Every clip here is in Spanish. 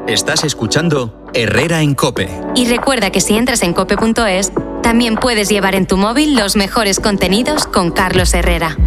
Estás escuchando Herrera en COPE. Y recuerda que si entras en cope.es, también puedes llevar en tu móvil los mejores contenidos con Carlos Herrera.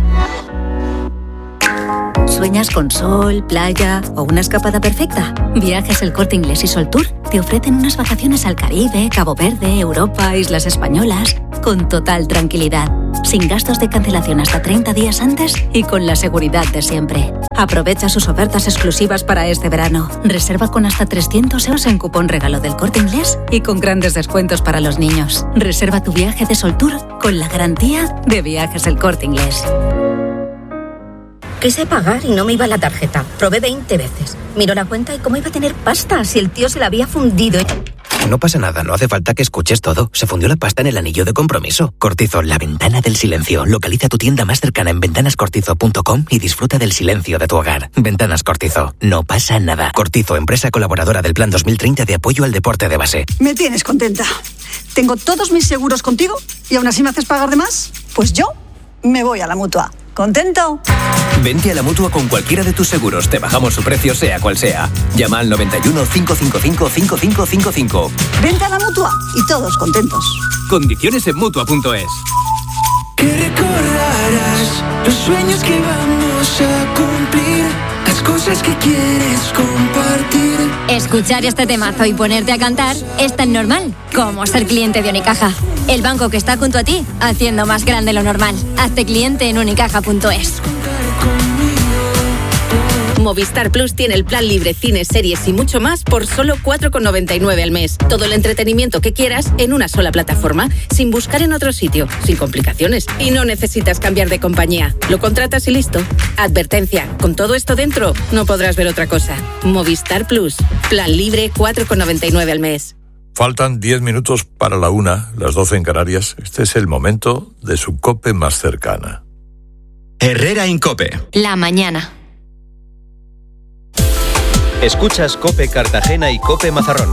¿Sueñas con sol, playa o una escapada perfecta? Viajes El Corte Inglés y Sol Tour te ofrecen unas vacaciones al Caribe, Cabo Verde, Europa, Islas Españolas, con total tranquilidad, sin gastos de cancelación hasta 30 días antes y con la seguridad de siempre. Aprovecha sus ofertas exclusivas para este verano. Reserva con hasta 300 euros en cupón regalo del Corte Inglés y con grandes descuentos para los niños. Reserva tu viaje de Sol Tour con la garantía de Viajes El Corte Inglés. Quise pagar y no me iba la tarjeta. Probé 20 veces. Miró la cuenta y cómo iba a tener pasta si el tío se la había fundido. No pasa nada, no hace falta que escuches todo. Se fundió la pasta en el anillo de compromiso. Cortizo, la ventana del silencio. Localiza tu tienda más cercana en ventanascortizo.com y disfruta del silencio de tu hogar. Ventanas Cortizo, no pasa nada. Cortizo, empresa colaboradora del Plan 2030 de apoyo al deporte de base. Me tienes contenta. Tengo todos mis seguros contigo y aún así me haces pagar de más. Pues yo me voy a la Mutua. ¿Contento? Vente a la Mutua con cualquiera de tus seguros. Te bajamos su precio sea cual sea. Llama al 91 555 5555. Vente a la Mutua y todos contentos. Condiciones en Mutua.es. Que recordarás los sueños que vamos a cumplir, las cosas que quieres compartir. Escuchar este temazo y ponerte a cantar es tan normal como ser cliente de Unicaja. El banco que está junto a ti, haciendo más grande lo normal. Hazte cliente en unicaja.es. Movistar Plus tiene el plan libre, cines, series y mucho más por solo 4,99 al mes. Todo el entretenimiento que quieras en una sola plataforma, sin buscar en otro sitio, sin complicaciones. Y no necesitas cambiar de compañía. Lo contratas y listo. Advertencia, con todo esto dentro, no podrás ver otra cosa. Movistar Plus, plan libre, 4,99 al mes. Faltan 10 minutos para la 1, las 12 en Canarias. Este es el momento de su COPE más cercana. Herrera en COPE. La mañana. Escuchas COPE Cartagena y COPE Mazarrón.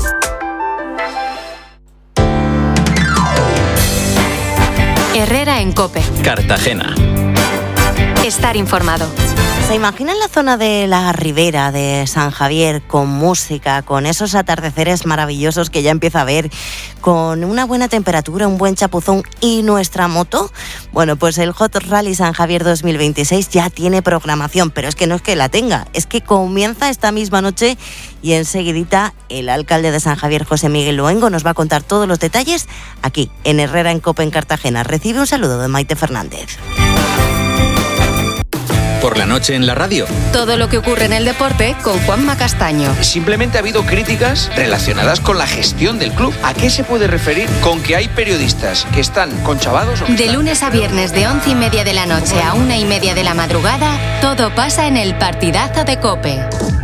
Herrera en COPE. Cartagena. Estar informado. ¿Se imaginan la zona de la ribera de San Javier con música, con esos atardeceres maravillosos que ya empieza a ver, con una buena temperatura, un buen chapuzón y nuestra moto? Bueno, pues el Hot Rally San Javier 2026 ya tiene programación, pero es que no es que la tenga, es que comienza esta misma noche y enseguidita el alcalde de San Javier, José Miguel Luengo, nos va a contar todos los detalles aquí en Herrera en COPE en Cartagena. Recibe un saludo de Maite Fernández. Por la noche en la radio. Todo lo que ocurre en el deporte con Juanma Castaño. Simplemente ha habido críticas relacionadas con la gestión del club. ¿A qué se puede referir con que hay periodistas que están conchavados? De lunes a viernes de 11:30 de la noche a 1:30 de la madrugada, todo pasa en el partidazo de COPE.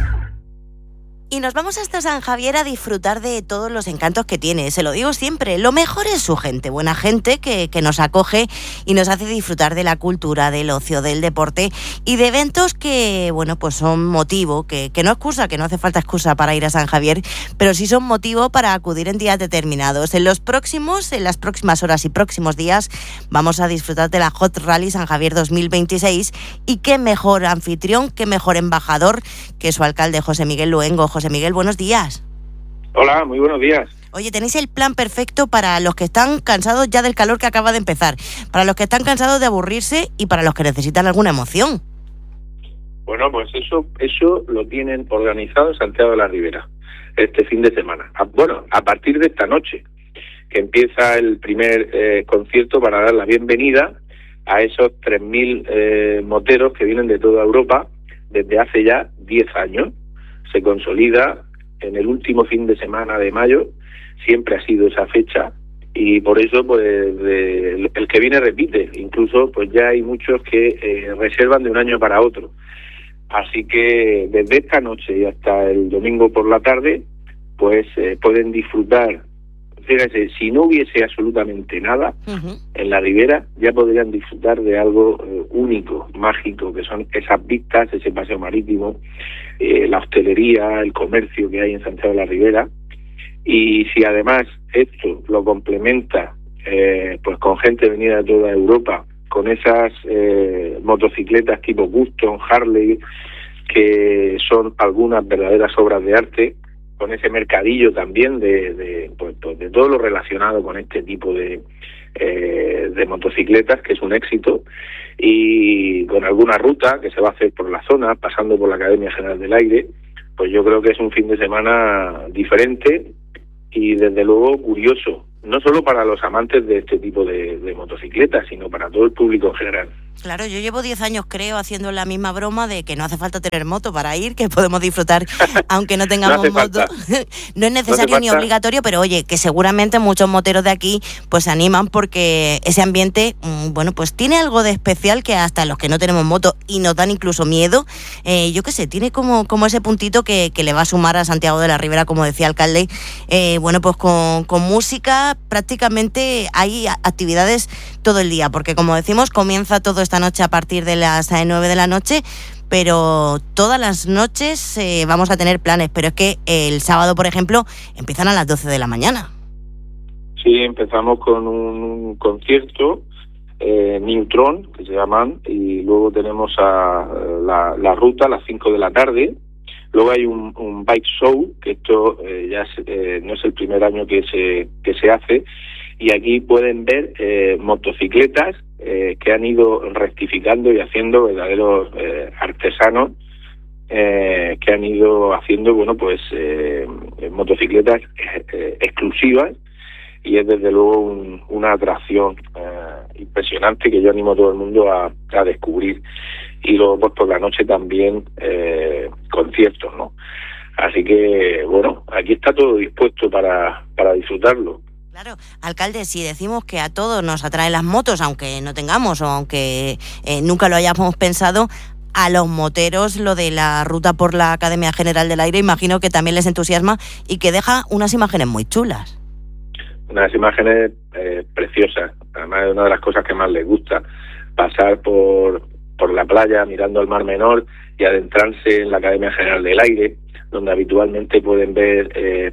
Y nos vamos hasta San Javier a disfrutar de todos los encantos que tiene. Se lo digo siempre, lo mejor es su gente, buena gente que nos acoge y nos hace disfrutar de la cultura, del ocio, del deporte y de eventos que, bueno, pues son motivo, que no excusa, que no hace falta excusa para ir a San Javier, pero sí son motivo para acudir en días determinados. En las próximas horas y próximos días vamos a disfrutar de la Hot Rally San Javier 2026 y qué mejor anfitrión, qué mejor embajador que su alcalde José Miguel Luengo. José Miguel, buenos días. Hola, muy buenos días. Oye, tenéis el plan perfecto para los que están cansados ya del calor que acaba de empezar, para los que están cansados de aburrirse y para los que necesitan alguna emoción. Bueno, pues eso lo tienen organizado en Santiago de la Ribera este fin de semana. A partir de esta noche, que empieza el primer concierto para dar la bienvenida a esos 3.000 moteros que vienen de toda Europa desde hace ya 10 años. Se consolida en el último fin de semana de mayo, siempre ha sido esa fecha y por eso pues el que viene repite, incluso pues ya hay muchos que reservan de un año para otro. Así que desde esta noche y hasta el domingo por la tarde pues pueden disfrutar. Fíjense, si no hubiese absolutamente nada en la ribera, ya podrían disfrutar de algo único, mágico, que son esas vistas, ese paseo marítimo, la hostelería, el comercio que hay en Santiago de la Ribera. Y si además esto lo complementa pues con gente venida de toda Europa, con esas motocicletas tipo Custom, Harley, que son algunas verdaderas obras de arte, ese mercadillo también de todo lo relacionado con este tipo de motocicletas, que es un éxito, y con alguna ruta que se va a hacer por la zona, pasando por la Academia General del Aire. Pues yo creo que es un fin de semana diferente y desde luego curioso, no solo para los amantes de este tipo de motocicletas, sino para todo el público en general. Claro, yo llevo 10 años, creo, haciendo la misma broma de que no hace falta tener moto para ir, que podemos disfrutar aunque no tengamos moto. No es necesario ni obligatorio, pero oye, que seguramente muchos moteros de aquí pues se animan porque ese ambiente, bueno, pues tiene algo de especial que hasta los que no tenemos moto y nos dan incluso miedo, yo qué sé, tiene como ese puntito que le va a sumar a Santiago de la Ribera, como decía el alcalde. Bueno, pues con música prácticamente hay actividades todo el día, porque como decimos, comienza todo esta noche a partir de las 9 de la noche, pero todas las noches vamos a tener planes, pero es que el sábado, por ejemplo, empiezan a las 12 de la mañana. Sí, empezamos con un concierto, Neutron, que se llaman, y luego tenemos la ruta a las 5 de la tarde. Luego hay un bike show, que esto ya no es el primer año que se hace, y aquí pueden ver motocicletas que han ido rectificando y haciendo verdaderos artesanos, que han ido haciendo, bueno, pues motocicletas exclusivas, y es desde luego una atracción impresionante que yo animo a todo el mundo a descubrir. Y luego pues por la noche también conciertos, ¿no? Así que, bueno, aquí está todo dispuesto para disfrutarlo. Claro, alcalde, si decimos que a todos nos atraen las motos, aunque no tengamos o aunque nunca lo hayamos pensado, a los moteros lo de la ruta por la Academia General del Aire imagino que también les entusiasma y que deja unas imágenes muy chulas. Unas imágenes preciosas, además es una de las cosas que más les gusta, pasar por la playa mirando al Mar Menor y adentrarse en la Academia General del Aire, donde habitualmente pueden ver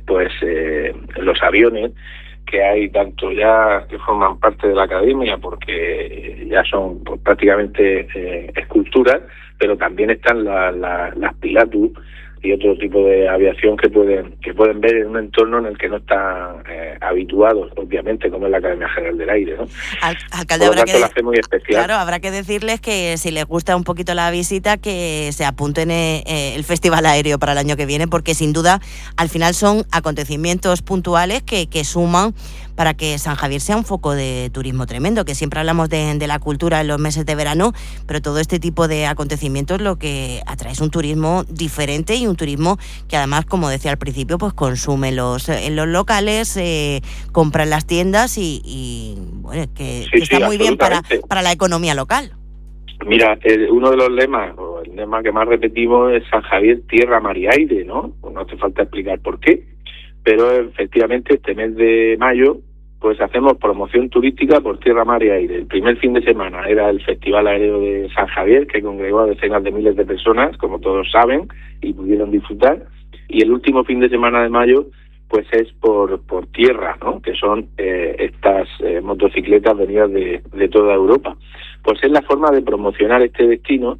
los aviones que hay, tanto ya que forman parte de la academia porque ya son pues, prácticamente esculturas, pero también están las Pilatus y otro tipo de aviación que pueden ver en un entorno en el que no están habituados, obviamente, como es la Academia General del Aire, ¿no? Alcalde, por lo tanto, lo hace muy especial. Claro, habrá que decirles que si les gusta un poquito la visita, que se apunten el Festival Aéreo para el año que viene, porque sin duda, al final son acontecimientos puntuales que suman para que San Javier sea un foco de turismo tremendo, que siempre hablamos de la cultura en los meses de verano, pero todo este tipo de acontecimientos lo que atrae es un turismo diferente y un turismo que además, como decía al principio, pues consume en los locales, compra en las tiendas y bueno, que está muy bien para la economía local. Mira, uno de los lemas, o el lema que más repetimos es San Javier, tierra, mar y aire, ¿no? Pues no hace falta explicar por qué, pero efectivamente este mes de mayo pues hacemos promoción turística por tierra, mar y aire. El primer fin de semana era el Festival Aéreo de San Javier, que congregó a decenas de miles de personas, como todos saben, y pudieron disfrutar. Y el último fin de semana de mayo pues es por tierra, ¿no? Que son estas motocicletas venidas de toda Europa. Pues es la forma de promocionar este destino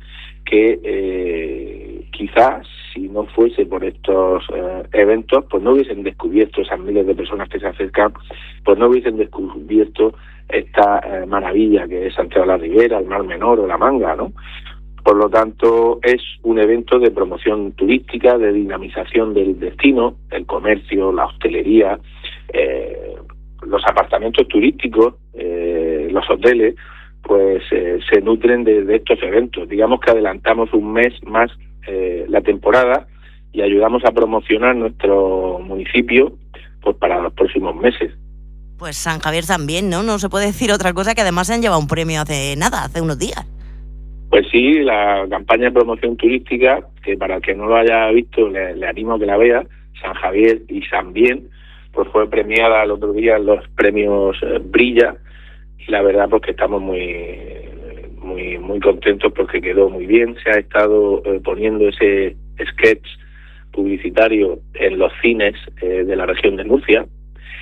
que quizás si no fuese por estos eventos, pues no hubiesen descubierto esas miles de personas que se acercan, pues no hubiesen descubierto esta maravilla que es Santiago de la Ribera, el Mar Menor o la Manga, ¿no? Por lo tanto, es un evento de promoción turística, de dinamización del destino, el comercio, la hostelería, los apartamentos turísticos, los hoteles, pues se nutren de estos eventos. Digamos que adelantamos un mes más la temporada y ayudamos a promocionar nuestro municipio pues para los próximos meses. Pues San Javier también, ¿no? No se puede decir otra cosa, que además se han llevado un premio hace unos días. Pues sí, la campaña de promoción turística, que para el que no lo haya visto le animo a que la vea, San Javier y San Bien, pues fue premiada el otro día en los premios Brilla, y la verdad pues que estamos muy contentos porque quedó muy bien. Se ha estado poniendo ese sketch publicitario en los cines de la región de Murcia,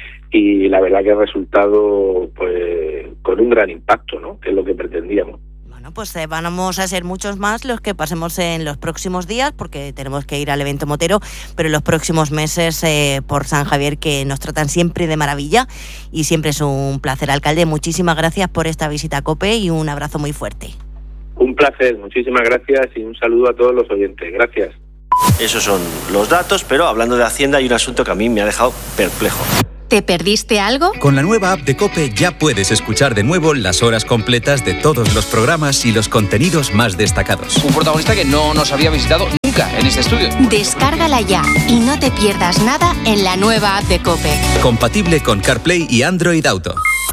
y la verdad que ha resultado pues con un gran impacto, ¿no? Que es lo que pretendíamos. Bueno, pues vamos a ser muchos más los que pasemos en los próximos días, porque tenemos que ir al evento motero, pero en los próximos meses por San Javier, que nos tratan siempre de maravilla y siempre es un placer. Alcalde, muchísimas gracias por esta visita a COPE y un abrazo muy fuerte. Un placer, muchísimas gracias y un saludo a todos los oyentes. Gracias. Esos son los datos, pero hablando de Hacienda hay un asunto que a mí me ha dejado perplejo. ¿Te perdiste algo? Con la nueva app de COPE ya puedes escuchar de nuevo las horas completas de todos los programas y los contenidos más destacados. Un protagonista que no nos había visitado nunca en este estudio. Descárgala ya y no te pierdas nada en la nueva app de COPE. Compatible con CarPlay y Android Auto.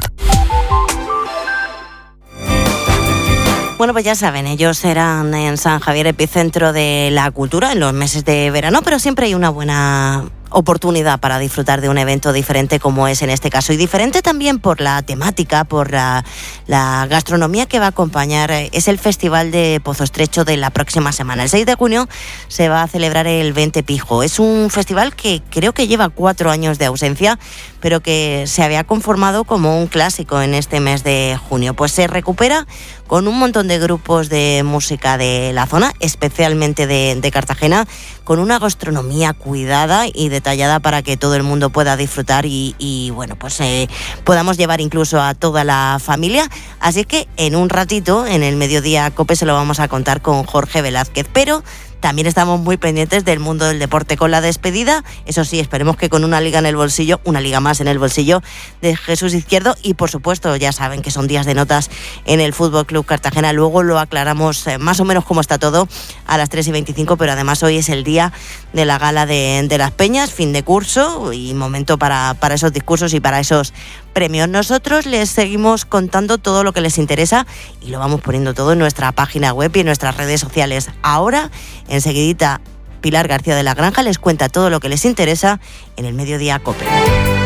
Bueno, pues ya saben, ellos serán en San Javier epicentro de la cultura en los meses de verano, pero siempre hay una buena oportunidad para disfrutar de un evento diferente como es en este caso, y diferente también por la temática, por la gastronomía que va a acompañar. Es el Festival de Pozo Estrecho de la próxima semana. El 6 de junio se va a celebrar el 20 Pijo. Es un festival que creo que lleva 4 años de ausencia, pero que se había conformado como un clásico en este mes de junio. Pues se recupera con un montón de grupos de música de la zona, especialmente de Cartagena, con una gastronomía cuidada y detallada para que todo el mundo pueda disfrutar y bueno, pues podamos llevar incluso a toda la familia. Así que en un ratito, en el Mediodía COPE, se lo vamos a contar con Jorge Velázquez, pero también estamos muy pendientes del mundo del deporte con la despedida. Eso sí, esperemos que con una liga en el bolsillo, una liga más en el bolsillo de Jesús Izquierdo. Y por supuesto, ya saben que son días de notas en el Fútbol Club Cartagena. Luego lo aclaramos más o menos cómo está todo a las 3:25, pero además hoy es el día de la gala de las Peñas, fin de curso y momento para esos discursos y para esos premios. Nosotros les seguimos contando todo lo que les interesa y lo vamos poniendo todo en nuestra página web y en nuestras redes sociales. Ahora, enseguidita, Pilar García de la Granja les cuenta todo lo que les interesa en el Mediodía COPE.